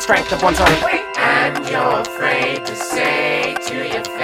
strength of one's own. And you're afraid to say to your